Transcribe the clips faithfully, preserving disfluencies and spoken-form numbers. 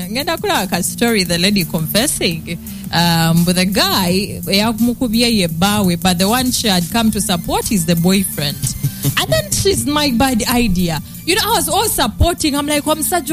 ngenda kula ka story the lady confessing um with a guy yakumukubye yebawe, but the one she had come to support is the boyfriend. And then she's my bad idea. You know, I was all supporting. I'm like,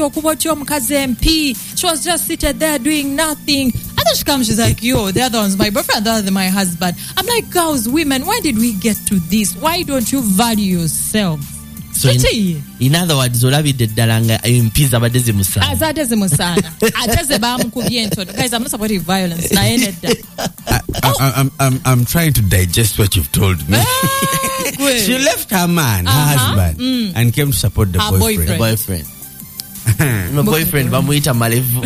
she was just seated there doing nothing. And then she comes, she's like, yo, the other one's my boyfriend, the other my husband. I'm like, girls, women, why did we get to this? Why don't you value yourself? So in, in other words, olabide dalanga impiza badeze musana. Azadeze musana. Ateze ba mukubye. Guys, I'm not supporting violence. Na eneda. I'm I'm I'm trying to digest what you've told me. She left her man, her uh-huh. husband, mm. and came to support the her boyfriend. boyfriend. The boyfriend. No boyfriend, bamuita malevu.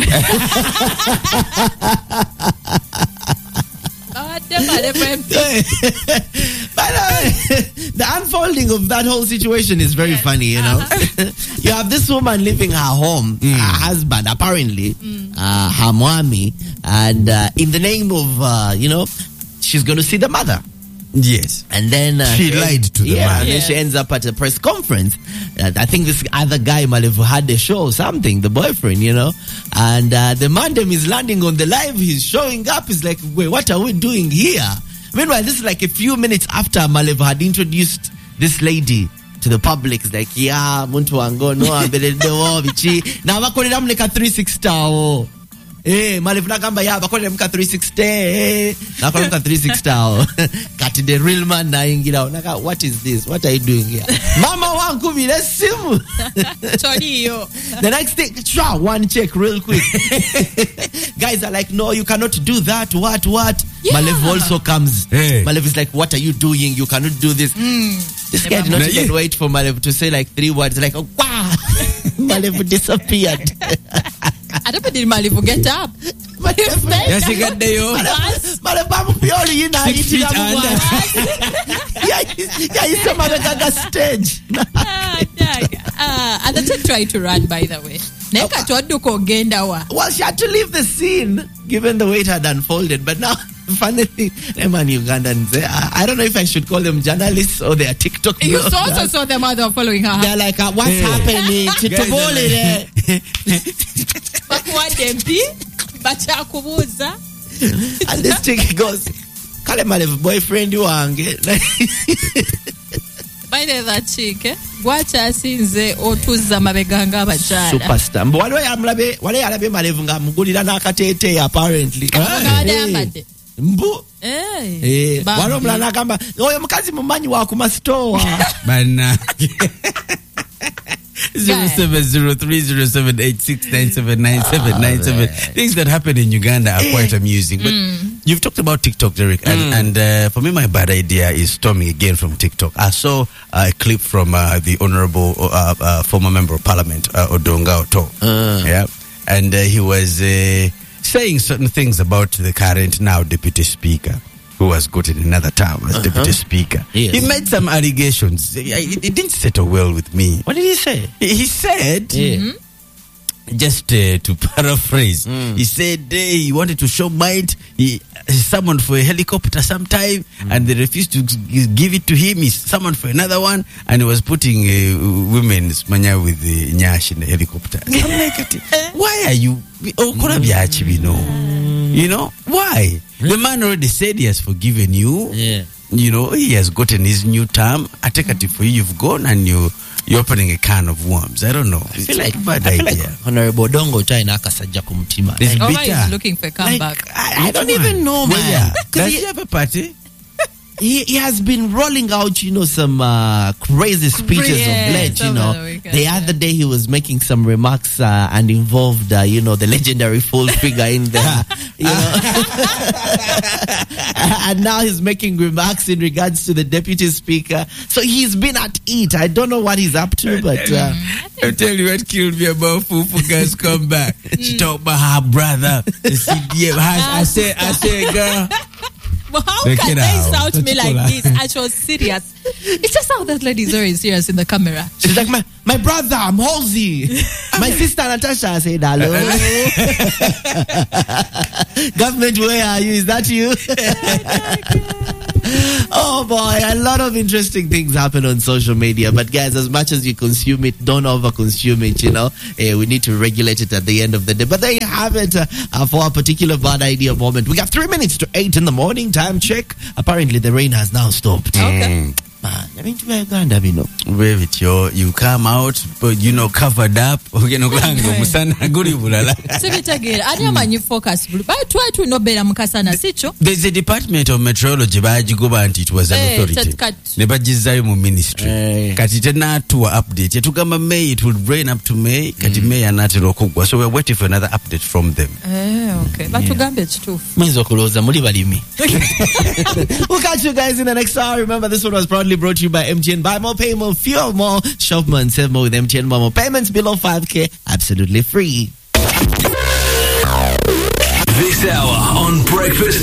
By the way, the unfolding of that whole situation is very yes. funny, you know. Uh-huh. You have this woman leaving her home, mm. her husband, apparently, mm. uh, her mommy, and uh, in the name of, uh, you know, she's going to see the mother. Yes. And then uh, she lied to the yeah, man. And then yeah. she ends up at a press conference. Uh, I think this other guy might have had a show or something, the boyfriend, you know. And uh, the mandem is landing on the live. He's showing up. He's like, wait, what are we doing here? Meanwhile, this is like a few minutes after Malev had introduced this lady to the public. It's like, yeah, muntu wango no abeledewo bichi. Na bakolera mleka three sixty. Eh, Malev nagamba ya bakolera mka three sixty. Eh, nakolera mka three sixty. Kati the real man na ingira. Naka, what is this? What are you doing here? Mama wangu bile simu. Choriyo. The next thing, try one check real quick. Guys are like, no, you cannot do that. What, what? Yeah. Malev also comes. Hey. Malev is like, what are you doing? You cannot do this. Mm. This guy did not even wait for Malev to say like three words. Like, oh, wow. Malev disappeared. I don't think Malev get up. Malev yes, he got there. Malev Bamu Pioli, you know, six feet under. Yeah, he's some other gaga stage. Uh, and that's try to run, by the way. Well, she had to leave the scene, given the way it had unfolded. But now, finally, them and Ugandans, I don't know if I should call them journalists or they are TikTok. You also saw them other following her. They're like, uh, what's yeah. happening? And this chick goes, Kale Malev boyfriend wange. By the that chick, eh? Wacha sinze otuza mabeganga abachala. Superstar. Mbo wale yamlabe, wale yalabe Malev nga mugulira nakatete apparently. Hey. Mbu. Eh. Eh. Wale mlana kamba, oyo mukazi mumanyi wa kuma store. Bana. Zero seven zero three zero seven eight six nine seven nine seven nine seven. Things that happen in Uganda are quite amusing. But mm. you've talked about TikTok, Derek, and, mm. and uh, for me, my bad idea is storming again from TikTok. I saw uh, a clip from uh, the honorable uh, uh, former member of parliament, uh, Odonga Oto. Uh. Yeah, and uh, he was uh, saying certain things about the current now deputy speaker, who has gotten another term as uh-huh. deputy speaker. Yes. He made some allegations. It, it didn't settle well with me. What did he say? He said, yeah. mm-hmm. just uh, to paraphrase, mm. he said uh, he wanted to show might. He summoned for a helicopter sometime, mm. and they refused to give it to him. He summoned for another one, and he was putting uh, women's manya with the nyash in the helicopter. So I'm like, why are you? Oh, mm. You know, why? The man already said he has forgiven you. Yeah. You know, he has gotten his new term. I take it for you, you've gone and you, you're opening a can of worms. I don't know. I feel like, bad I feel idea. Like Honorable Dongo China Kasaja Kumtima. Like, oh, he's looking for a comeback. Like, I, I don't even know, man. Yeah. Does he have a party? He, he has been rolling out, you know, some uh, crazy speeches yeah, of late, you know. The, weekend, the yeah. other day he was making some remarks uh, and involved, uh, you know, the legendary full figure in there, you know. And now he's making remarks in regards to the deputy speaker. So he's been at it. I don't know what he's up to, but... Uh, I'll tell you what killed me about Fufu guys come back. She talked about her brother, the C D M. I, I said, I said, girl... Well, how Look can they out. Shout me like this? I was serious. It's just how that lady is very serious in the camera. She's like, my, my brother, I'm Halsey. My sister Natasha. I said, hello. Government, where are you? Is that you? Oh boy, a lot of interesting things happen on social media. But guys, as much as you consume it, don't over consume it, you know. Eh, we need to regulate it at the end of the day. But there you have it uh, uh, for a particular bad idea moment. We got three minutes to eight in the morning. Time check. Apparently the rain has now stopped. Okay. Man, I mean, to Uganda, you know. Where it yo, you come out, but you know, covered up. Ogeno kwango musana guli bulala. Sibitegeera ani amanyi focus buli bayo try to nobera mukasana sicho. There's a department of meteorology bagigoba nti it was an Eh, authority. kat- Ne bagizayo mu ministry. Eh. Kati tena tuwa update. Yatugamba May it will rain up to May. Kati May anatera okugwa. So we're waiting for another update from them. Eh, okay. Batugambe ekituufu. Mwenzo kuloza muli balimi. We'll catch you guys in the next hour. Remember, this one was proudly brought to you by M T N. Buy more, pay more, fuel more, shop more, and save more with M T N. Buy more payments below five K, absolutely free. This hour on Breakfast